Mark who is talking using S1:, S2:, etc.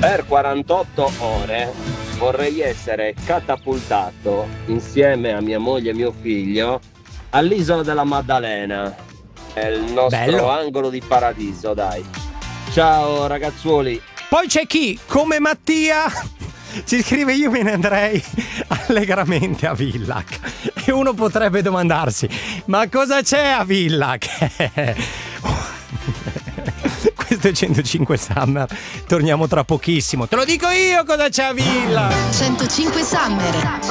S1: Per 48 ore vorrei essere catapultato insieme a mia moglie e mio figlio all'isola della Maddalena. È il nostro
S2: Bello.
S1: angolo di paradiso, dai. Ciao ragazzuoli.
S2: Poi c'è chi, come Mattia, ci scrive: io me ne andrei allegramente a Villac. E uno potrebbe domandarsi: ma cosa c'è a Villac? Questo è 105 Summer. Torniamo tra pochissimo. Te lo dico io cosa c'è a Villac.
S3: 105 Summer.